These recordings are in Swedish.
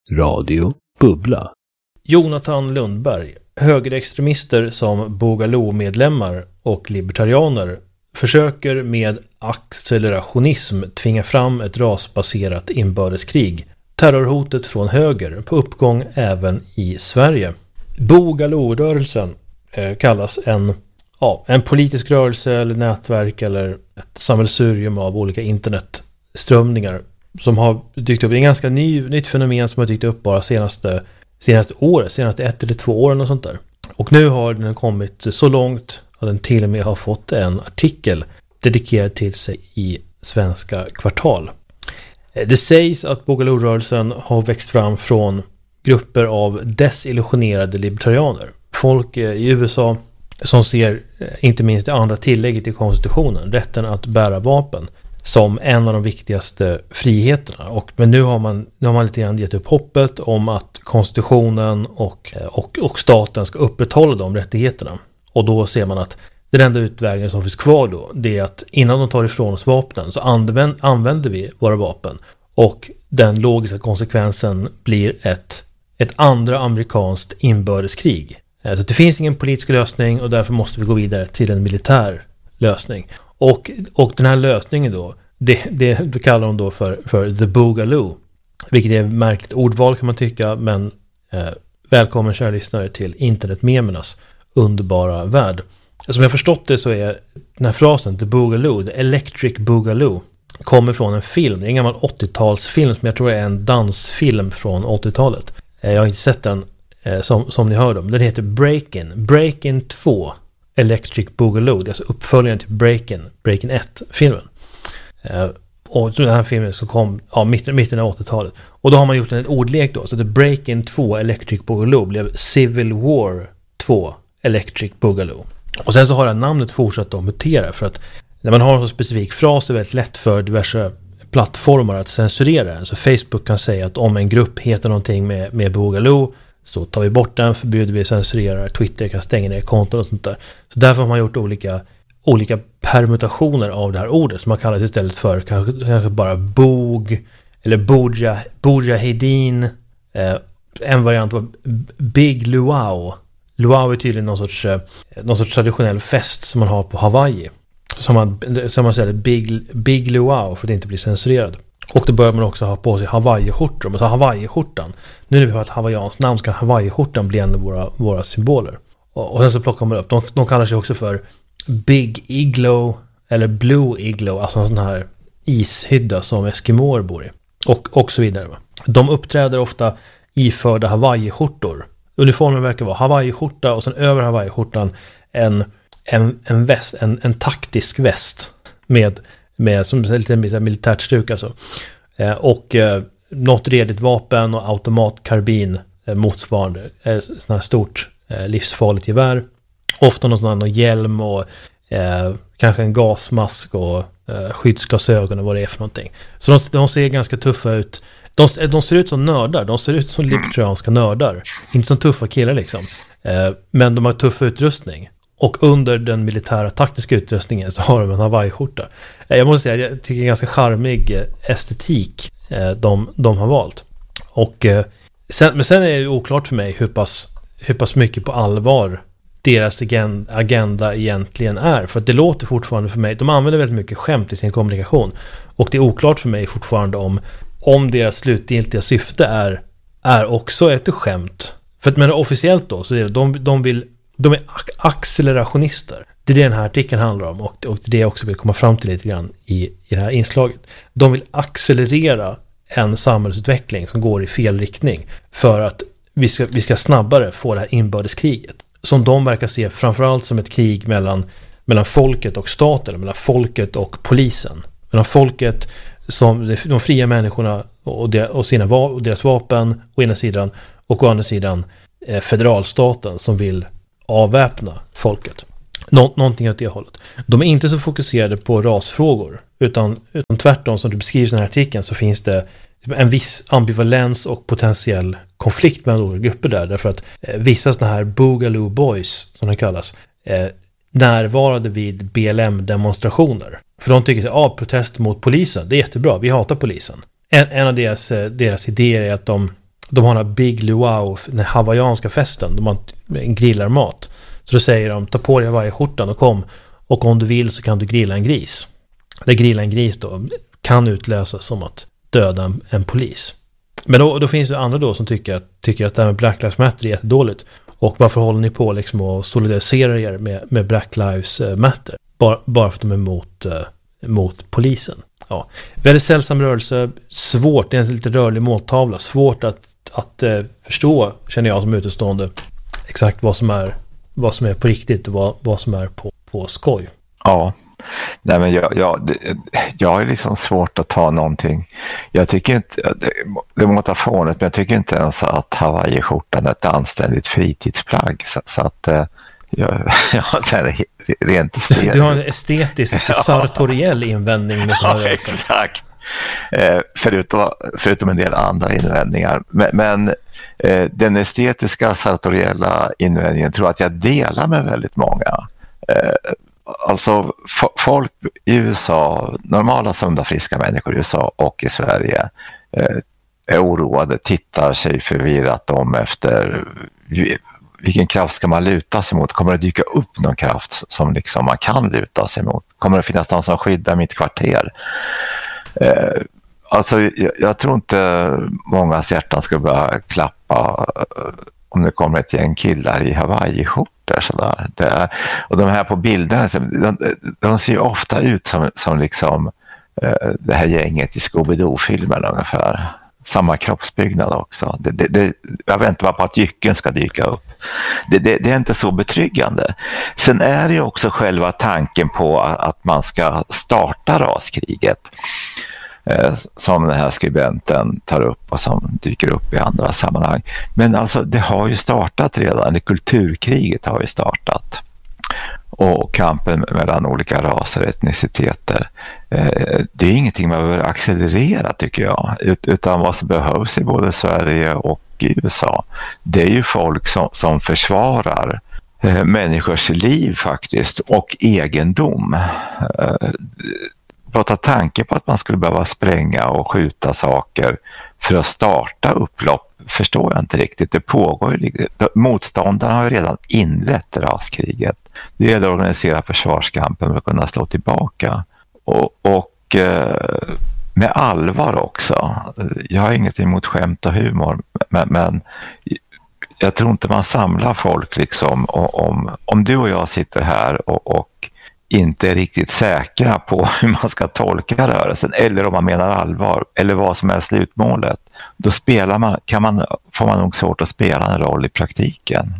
Radio Bubbla. Jonathan Lundberg, högerextremister som Boogaloo-medlemmar och libertarianer försöker med accelerationism tvinga fram ett rasbaserat inbördeskrig. Terrorhotet från höger på uppgång även i Sverige. Boogaloo-rörelsen kallas en politisk rörelse eller nätverk eller ett sammelsurium av olika internetströmningar som har dykt upp. Det är en ganska nytt fenomen som har dykt upp bara senaste 1 eller 2 åren och sånt där. Och nu har den kommit så långt att den till och med har fått en artikel dedikerad till sig i Svenska Kvartal. Det sägs att Boogaloo-rörelsen har växt fram från grupper av desillusionerade libertarianer. Folk i USA som ser inte minst det andra tillägget i konstitutionen, rätten att bära vapen, som en av de viktigaste friheterna. Men nu har man lite grann gett upp hoppet om att konstitutionen och staten ska upprätthålla de rättigheterna. Och då ser man att den enda utvägen som finns kvar då, det är att innan de tar ifrån oss vapnen så använder vi våra vapen. Och den logiska konsekvensen blir ett andra amerikanskt inbördeskrig. Så det finns ingen politisk lösning och därför måste vi gå vidare till en militär lösning. Och den här lösningen då, det kallar de då för the Boogaloo. Vilket är ett märkligt ordval kan man tycka, men välkommen kära lyssnare till internetmemernas underbara värld. Som jag förstått det så är den här frasen, the Boogaloo, the electric Boogaloo, kommer från en film, en gammal 80-talsfilm som jag tror är en dansfilm från 80-talet. Jag har inte sett den som ni hör om. Den heter Breakin 2 Electric Boogaloo. Det är alltså uppföljaren till Breakin 1-filmen. Och den här filmen så kom mitten av 80-talet. Och då har man gjort en ordlek då. Så det Breakin 2 Electric Boogaloo blev Civil War 2 Electric Boogaloo. Och sen så har det namnet fortsatt att mutera, för att när man har en så specifik fras så är det väldigt lätt för diverse plattformar att censurera den. Så Facebook kan säga att om en grupp heter någonting med Boogaloo så tar vi bort den, förbjuder vi, censurerar. Twitter kan stänga ner konton och sånt där. Så därför har man gjort olika permutationer av det här ordet som man kallar det istället för kanske bara bog eller bojahedin. En variant var Big Luau. Luau är tydligen någon sorts traditionell fest som man har på Hawaii. Som man säger Big Luau för att inte bli censurerad. Och då börjar man också ha på sig Hawaii-skjortor. Men så Hawaii-skjortan, nu när vi har ett hawaiianskt namn så kan Hawaii-skjortan bli en av våra symboler. Och sen så plockar man upp, de kallar sig också för Big Igloo eller Blue Igloo, alltså en sån här ishydda som eskimoer bor i. Och så vidare. De uppträder ofta iförda Hawaii-skjortor. Uniformen verkar vara Hawaii-skjorta och sen över Hawaii-skjortan en väst, en taktisk väst med som lite militärt stuk alltså. Och något redigt vapen och automatkarbin motsvarande sån här stort livsfarligt gevär. Ofta någon hjälm och kanske en gasmask och skyddsglasögon och vad det är för någonting. Så de ser ganska tuffa ut. De ser ut som nördar. De ser ut som libertarianska nördar. Inte som tuffa killar liksom. Men de har tuff utrustning. Och under den militära taktiska utrustningen så har de en Hawaii-skjorta. Jag måste säga, jag tycker det är en ganska charmig estetik de har valt. Men sen är det oklart för mig hur pass mycket på allvar deras agenda egentligen är. För att det låter fortfarande för mig, de använder väldigt mycket skämt i sin kommunikation. Och det är oklart för mig fortfarande om deras slutgiltiga syfte är också ett skämt. För att men officiellt då så är det, de är accelerationister. Det är det den här artikeln handlar om och det är det jag också vill komma fram till lite grann i det här inslaget. De vill accelerera en samhällsutveckling som går i fel riktning för att vi ska snabbare få det här inbördeskriget som de verkar se framförallt som ett krig mellan folket och staten, mellan folket och polisen. Mellan folket som de fria människorna och deras vapen å ena sidan och å andra sidan federalstaten som vill avväpna folket. Någonting åt det hållet. De är inte så fokuserade på rasfrågor utan tvärtom, som du beskriver i den här artikeln, så finns det en viss ambivalens och potentiell konflikt mellan olika grupper där, därför att vissa sådana här Boogaloo Boys som de kallas närvarade vid BLM-demonstrationer. För de tycker att protest mot polisen, det är jättebra, vi hatar polisen. En av deras idéer är att de har den här Big Luau, den hawaiianska festen. De har en grillarmat. Så då säger de, ta på dig Hawaii-skjortan och kom. Och om du vill så kan du grilla en gris. Det grilla en gris då kan utlösas som att döda en polis. Men då finns det andra då som tycker att det här med Black Lives Matter är jättedåligt. Och varför håller ni på liksom och solidariserar er med Black Lives Matter? Bara för att de är mot polisen. Ja. Väldigt sällsam rörelse, svårt, det är en lite rörlig måltavla, svårt att förstå, känner jag som utestående, exakt vad som är på riktigt och vad som är på skoj. Ja, nej men jag är liksom svårt att ta någonting. Jag tycker inte, det måste vara fånigt, men jag tycker inte ens att Hawaii-skjortan är ett anständigt fritidsplagg. Så att jag säger rent estetiskt. Du har en estetisk sartoriell invändning mot det här. Ja, exakt. Förutom en del andra invändningar. Men den estetiska sartoriella invändningen tror jag att jag delar med väldigt många. Alltså folk i USA, normala sunda friska människor i USA och i Sverige är oroade, tittar sig förvirrat om efter vilken kraft ska man luta sig mot? Kommer det dyka upp någon kraft som liksom man kan luta sig mot? Kommer det finnas någon som skyddar mitt kvarter? Alltså jag tror inte mångas hjärtan ska börja klappa om det kommer ett gäng killar i Hawaii-skjortor sådär. Och de här på bilderna, de ser ju ofta ut som liksom det här gänget i Scooby-Doo-filmen ungefär. Samma kroppsbyggnad också. Jag väntar bara på att jycken ska dyka upp. Det är inte så betryggande. Sen är det ju också själva tanken på att man ska starta raskriget. Som den här skribenten tar upp och som dyker upp i andra sammanhang. Men alltså det har ju startat redan. Det kulturkriget har ju startat. Och kampen mellan olika raser och etniciteter. Det är ingenting man behöver accelerera tycker jag. Utan vad som behövs i både Sverige och USA. Det är ju folk som försvarar människors liv faktiskt och egendom. Blotta tanke på att man skulle behöva spränga och skjuta saker för att starta upplopp förstår jag inte riktigt. Det pågår ju, motståndarna har ju redan inlett raskriget. Det gäller att organisera försvarskampen för att kunna slå tillbaka. Och med allvar också. Jag har inget emot skämt och humor, men jag tror inte man samlar folk liksom om du och jag sitter här och inte är riktigt säkra på hur man ska tolka rörelsen eller om man menar allvar eller vad som är slutmålet. Då får man nog svårt att spela en roll i praktiken.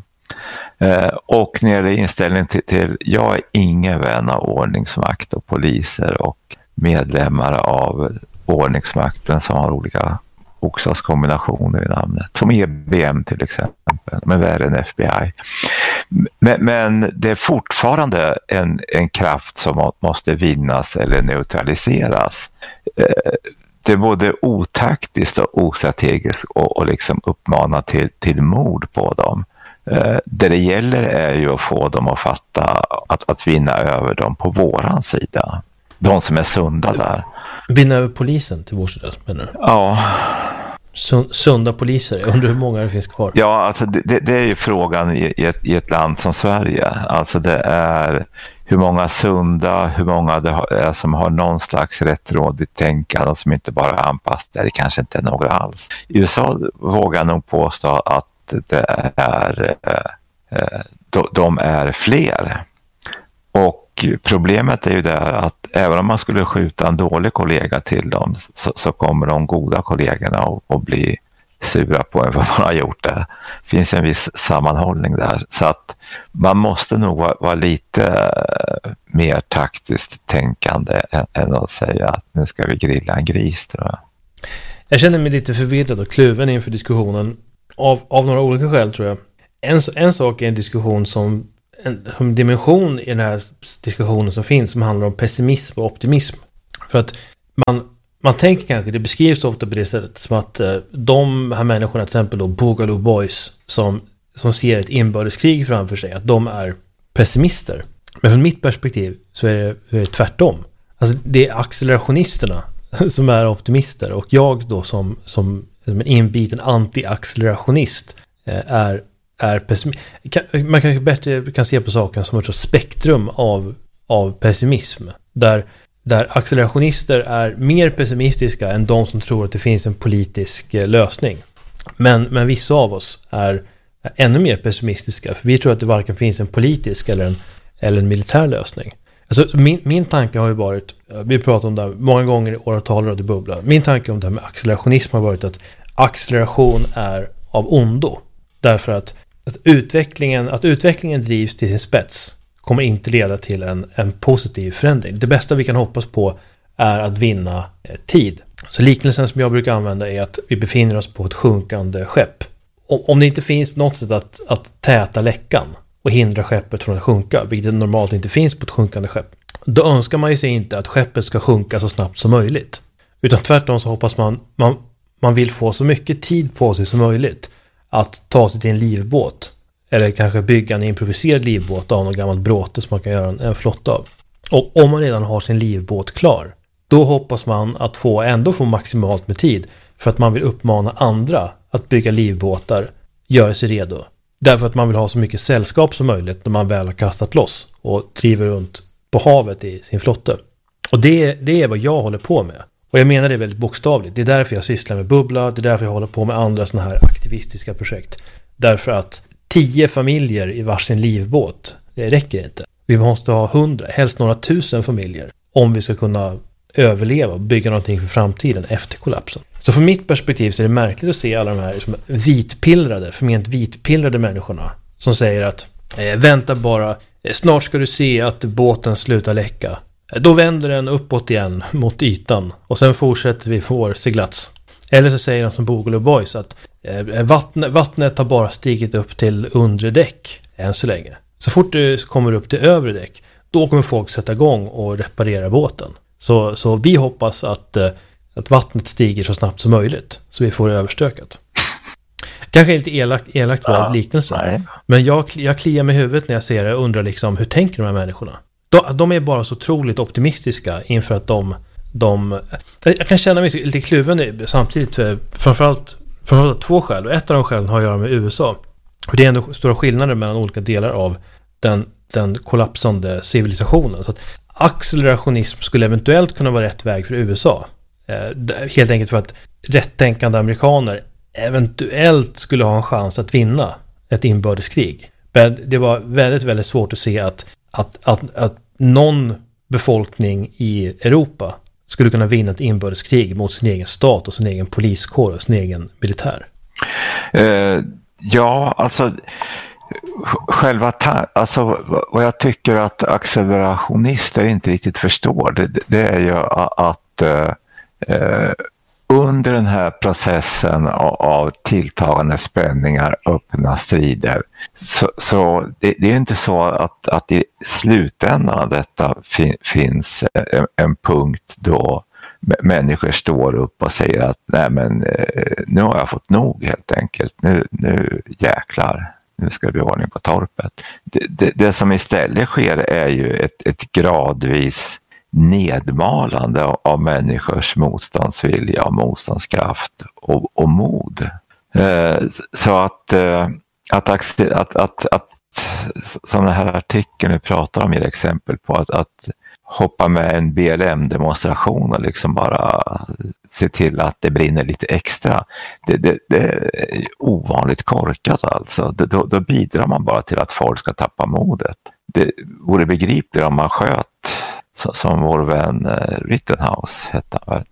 Och när det är inställning till jag är ingen vän av ordningsmakt och poliser och medlemmar av ordningsmakten som har olika bokstavskombinationer i namnet. Som EBM till exempel, men värre än FBI. Men det är fortfarande en kraft som måste vinnas eller neutraliseras. Det är både otaktiskt och ostrategiskt och liksom uppmana till mord på dem. Det gäller är ju att få dem att fatta att vinna över dem på våran sida. De som är sunda där. Vinna över polisen till vår sida, menar du? Ja. Sunda poliser, jag undrar hur många det finns kvar. Ja, alltså det är ju frågan i ett land som Sverige. Alltså det är hur många sunda, hur många det är som har någon slags rättrådigt tänkande och som inte bara är anpassade. Det kanske inte är några alls. I USA vågar nog påstå att det är de är fler. Och problemet är ju där att även om man skulle skjuta en dålig kollega till dem så kommer de goda kollegorna att bli sura på en för man har gjort det. Det finns en viss sammanhållning där. Så att man måste nog vara lite mer taktiskt tänkande än att säga att nu ska vi grilla en gris, tror jag. Jag känner mig lite förvirrad och kluven inför diskussionen av några olika skäl, tror jag. En sak är en diskussion som en dimension i den här diskussionen som finns som handlar om pessimism och optimism. För att man tänker kanske, det beskrivs ofta på det sättet som att de här människorna, till exempel då Boogaloo Boys som ser ett inbördeskrig framför sig, att de är pessimister. Men från mitt perspektiv så är det tvärtom. Alltså det är accelerationisterna som är optimister och jag då som en inbiten anti-accelerationist är pessimist. Man kanske bättre kan se på saken som ett sorts spektrum av pessimism. Där accelerationister är mer pessimistiska än de som tror att det finns en politisk lösning. Men vissa av oss är ännu mer pessimistiska. För vi tror att det varken finns en politisk eller en militär lösning. Alltså min tanke har ju varit, vi pratar om det här många gånger i åratal och det bubblar. Min tanke om det här med accelerationism har varit att acceleration är av ondo. Därför att utvecklingen drivs till sin spets kommer inte leda till en positiv förändring. Det bästa vi kan hoppas på är att vinna tid. Så liknelsen som jag brukar använda är att vi befinner oss på ett sjunkande skepp. Om det inte finns något sätt att täta läckan och hindra skeppet från att sjunka, vilket normalt inte finns på ett sjunkande skepp, då önskar man ju sig inte att skeppet ska sjunka så snabbt som möjligt. Utan tvärtom så hoppas man vill få så mycket tid på sig som möjligt att ta sig till en livbåt. Eller kanske bygga en improviserad livbåt av någon gammalt bråte som man kan göra en flotta av. Och om man redan har sin livbåt klar, då hoppas man att ändå få maximalt med tid för att man vill uppmana andra att bygga livbåtar, göra sig redo. Därför att man vill ha så mycket sällskap som möjligt när man väl har kastat loss och driver runt på havet i sin flotte. Och det är vad jag håller på med. Och jag menar det väldigt bokstavligt. Det är därför jag sysslar med bubbla, det är därför jag håller på med andra såna här aktivistiska projekt. Därför att 10 familjer i varsin livbåt, det räcker inte. Vi måste ha 100, helst några tusen familjer om vi ska kunna överleva och bygga någonting för framtiden efter kollapsen. Så från mitt perspektiv så är det märkligt att se alla de här förment vitpillrade människorna som säger att vänta bara, snart ska du se att båten slutar läcka. Då vänder den uppåt igen mot ytan och sen fortsätter vi vår seglats. Eller så säger de som Boogaloo Boys att vattnet har bara stigit upp till undre däck än så länge. Så fort det kommer upp till övre däck, då kommer folk sätta igång och reparera båten. Så vi hoppas att vattnet stiger så snabbt som möjligt så vi får det överstökat. Kanske är lite elakt vald liknelse. Nej. Men jag kliar med huvudet när jag ser det och undrar liksom, hur tänker de här människorna? De är bara så otroligt optimistiska inför att jag kan känna mig lite kluven samtidigt, framförallt 2 skäl. Och ett av de skälen har att göra med USA. Och det är ändå stora skillnader mellan olika delar av den kollapsande civilisationen. Så att accelerationism skulle eventuellt kunna vara rätt väg för USA. Helt enkelt för att rättänkande amerikaner eventuellt skulle ha en chans att vinna ett inbördeskrig. Men det var väldigt, väldigt svårt att se att någon befolkning i Europa skulle kunna vinna ett inbördeskrig mot sin egen stat och sin egen poliskår och sin egen militär. Ja, alltså vad jag tycker att accelerationister inte riktigt förstår, det är ju att under den här processen av tilltagande spänningar, öppna strider, så det är inte så att i slutändan av detta finns en punkt då människor står upp och säger att nej, men nu har jag fått nog helt enkelt, nu jäklar, nu ska det bli ordning på torpet. Det som istället sker är ju ett gradvis nedmalande av människors motståndsvilja och motståndskraft och mod. Så att som den här artikeln vi pratar om ger exempel på att hoppa med en BLM-demonstration och liksom bara se till att det brinner lite extra. Det är ovanligt korkat alltså. Då bidrar man bara till att folk ska tappa modet. Det vore begripligt om man sköt som vår vän Rittenhouse hette han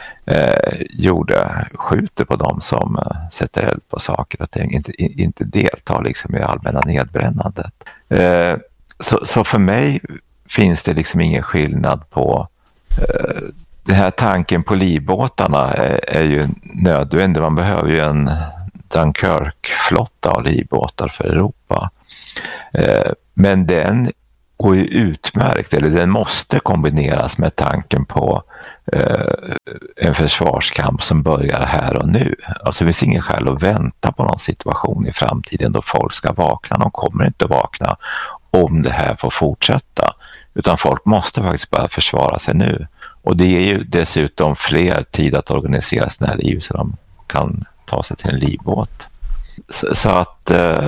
väl, skjuter på dem som sätter eld på saker och ting, inte deltar liksom i allmänna nedbrännandet. Så för mig finns det liksom ingen skillnad på den här tanken på livbåtarna är ju nödvändig. Man behöver ju en Dunkirk-flotta av livbåtar för Europa. Men den går ju utmärkt, eller den måste kombineras med tanken på en försvarskamp som börjar här och nu. Alltså det finns ingen skäl att vänta på någon situation i framtiden då folk ska vakna. De kommer inte att vakna om det här får fortsätta. Utan folk måste faktiskt börja försvara sig nu. Och det är ju dessutom fler tid att organisera sina liv så de kan ta sig till en livbåt. Så att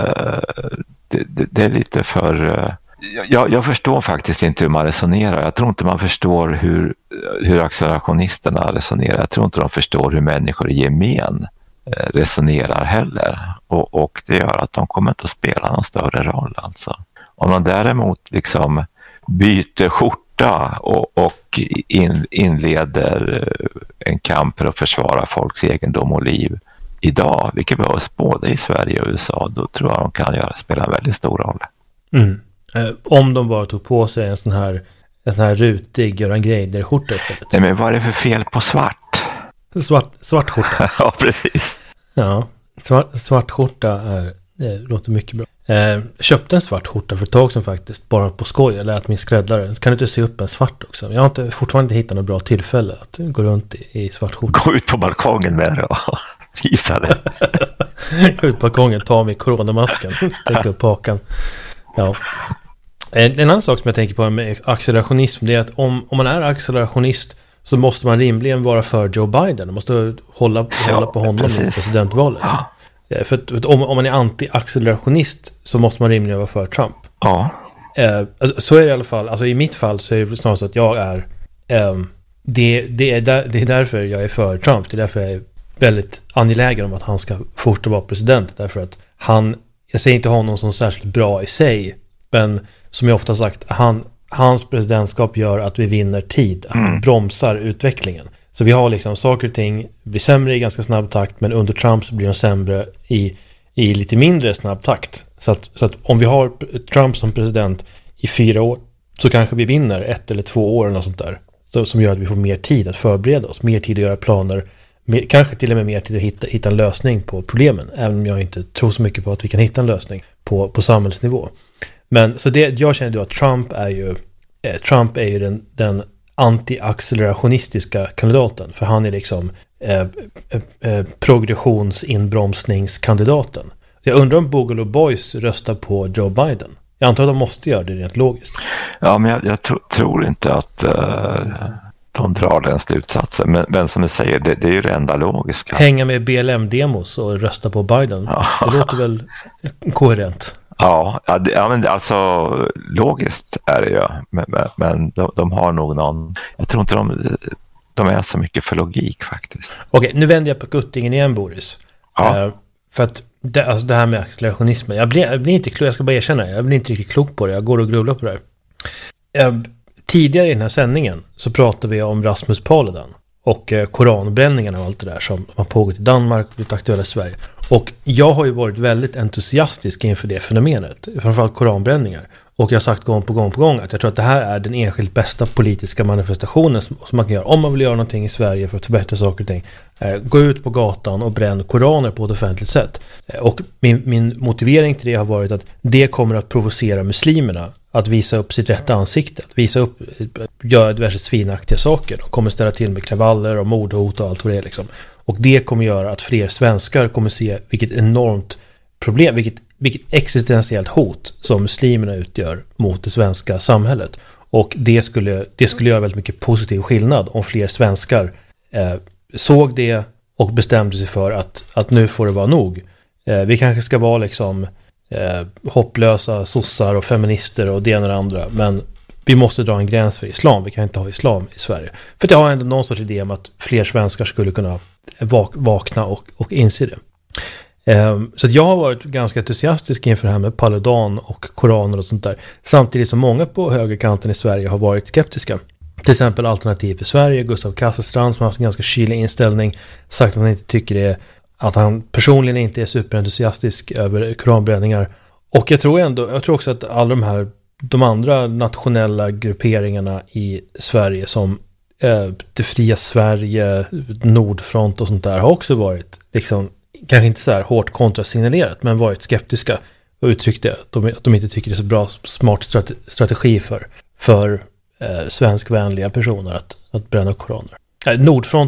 det är lite för... Jag förstår faktiskt inte hur man resonerar. Jag tror inte man förstår hur accelerationisterna resonerar. Jag tror inte de förstår hur människor i gemen resonerar heller. Och det gör att de kommer inte att spela någon större roll. Alltså. Om man däremot liksom byter skjorta och inleder en kamp för att försvara folks egendom och liv idag, vilket behövs både i Sverige och USA, då tror jag de kan spela en väldigt stor roll. Mm. Om de bara tog på sig en sån här rutig Göran Greider-skjorta istället. Nej, men vad är det för fel på svart? Svart skjorta. Ja, precis. Ja, svart skjorta låter mycket bra. Köpte en svart skjorta för ett tag sedan faktiskt, bara på skoj. Jag lät min skräddare. Kan du inte se upp en svart också? Jag har fortfarande inte hittat något bra tillfälle att gå runt i svart skjorta. Gå ut på balkongen med det och visa det. Gå ut på balkongen, ta med coronamasken, sticka upp hakan. Ja. En annan sak som jag tänker på med accelerationism, det är att om man är accelerationist så måste man rimligen vara för Joe Biden. Man måste hålla på honom i presidentvalet. Ja. För att om man är anti-accelerationist så måste man rimligen vara för Trump. Ja. Alltså, så är det i alla fall. Alltså, i mitt fall så är det snarare så att jag är... Det är därför jag är för Trump. Det är därför jag är väldigt angelägen om att han ska fortsätta vara president. Därför att jag säger inte honom som särskilt bra i sig, men som jag ofta sagt, hans presidentskap gör att vi vinner tid. Han bromsar utvecklingen. Så vi har liksom saker och ting blir sämre i ganska snabb takt, men under Trump så blir de sämre i lite mindre snabb takt. Så att om vi har Trump som president i 4 år så kanske vi vinner 1 eller 2 år eller något sånt där. Som gör att vi får mer tid att förbereda oss, mer tid att göra planer, kanske till och med mer tid att hitta en lösning på problemen, även om jag inte tror så mycket på att vi kan hitta en lösning på samhällsnivå. Men så det jag känner då att Trump är ju den anti-accelerationistiska kandidaten, för han är liksom progressionsinbromsningskandidaten. Jag undrar om Boogaloo Boys röstar på Joe Biden. Jag antar att de måste göra det rent logiskt. Ja, men jag tror inte att de drar den slutsatsen. Men som du säger, det är ju det enda logiska. Hänga med BLM-demos och rösta på Biden. Ja. Det låter väl koherent. Ja, men alltså logiskt är det ju. Men de har nog någon... Jag tror inte de är så mycket för logik faktiskt. Okej, nu vänder jag på kuttingen igen, Boris. Ja. För att det här med accelerationismen, jag blir inte klok, jag ska bara erkänna, jag blir inte riktigt klok på det. Jag går och grubblar på det här. Tidigare i den här sändningen så pratade vi om Rasmus Paludan och koranbränningarna och allt det där som har pågått i Danmark och blivit aktuella i Sverige. Och jag har ju varit väldigt entusiastisk inför det fenomenet, framförallt koranbränningar. Och jag har sagt gång på gång att jag tror att det här är den enskilt bästa politiska manifestationen som man kan göra. Om man vill göra någonting i Sverige för att förbättra saker och ting. Gå ut på gatan och bränn koraner på ett offentligt sätt. Och min motivering till det har varit att det kommer att provocera muslimerna att visa upp sitt rätta ansikte. Att göra diverse svinaktiga saker. De kommer ställa till med kravaller och mordhot och allt vad det är liksom. Och det kommer göra att fler svenskar kommer se vilket enormt problem, vilket existentiellt hot som muslimerna utgör mot det svenska samhället. Och det skulle göra väldigt mycket positiv skillnad om fler svenskar såg det och bestämde sig för att nu får det vara nog. Vi kanske ska vara liksom hopplösa sossar och feminister och det ena och det andra, men vi måste dra en gräns för islam. Vi kan inte ha islam i Sverige. För jag har ändå någon sorts idé om att fler svenskar skulle kunna vakna och inse det. Så att jag har varit ganska entusiastisk inför det här med Paludan och koraner och sånt där. Samtidigt som många på högerkanten i Sverige har varit skeptiska. Till exempel Alternativ för Sverige, Gustav Kasselstrand som har haft en ganska kylig inställning, sagt att han inte tycker det, att han personligen inte är superentusiastisk över koranbränningar. Och jag tror också att alla de andra nationella grupperingarna i Sverige som Det fria Sverige, Nordfront och sånt där har också varit liksom, kanske inte så här hårt kontrasignalerat, men varit skeptiska och uttryckte att de inte tycker det är så bra, smart strategi för svenskvänliga personer att bränna koraner. Nordfront